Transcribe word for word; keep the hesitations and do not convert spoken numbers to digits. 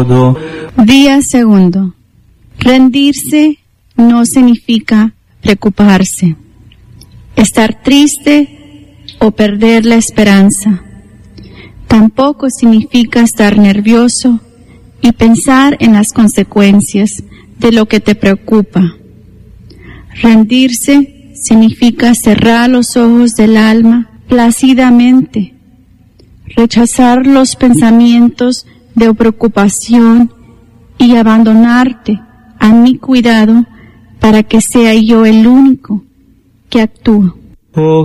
todo. Día segundo. Rendirse no significa preocuparse, estar triste o perder la esperanza. Tampoco significa estar nervioso y pensar en las consecuencias de lo que te preocupa. Rendirse significa cerrar los ojos del alma plácidamente, rechazar los pensamientos de preocupación y abandonarte a mi cuidado para que sea yo el único que actúe. Oh